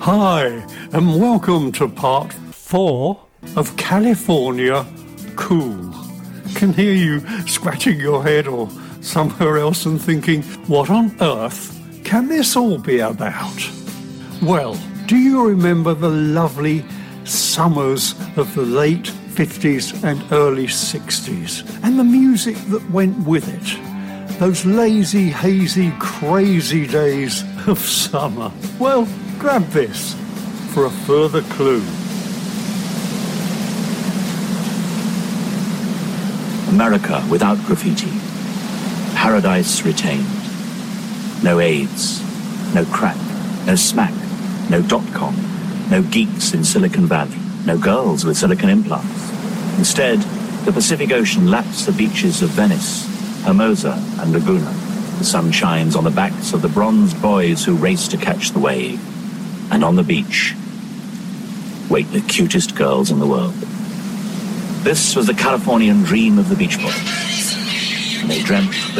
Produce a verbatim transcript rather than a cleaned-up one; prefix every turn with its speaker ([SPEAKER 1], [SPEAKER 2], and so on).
[SPEAKER 1] Hi, and welcome to part four of California Cool. Can hear you scratching your head or somewhere else and thinking, what on earth can this all be about? Well, do you remember the lovely summers of the late fifties and early sixties and the music that went with it? Those lazy, hazy, crazy days of summer. Well, grab this for a further clue.
[SPEAKER 2] America without graffiti. Paradise retained. No AIDS. No crack. No smack. No dot-com. No geeks in Silicon Valley. No girls with silicon implants. Instead, the Pacific Ocean laps the beaches of Venice, Hermosa, and Laguna. The sun shines on the backs of the bronze boys who race to catch the wave. And on the beach, wait the cutest girls in the world. This was the Californian dream of the Beach Boys. And they dreamt that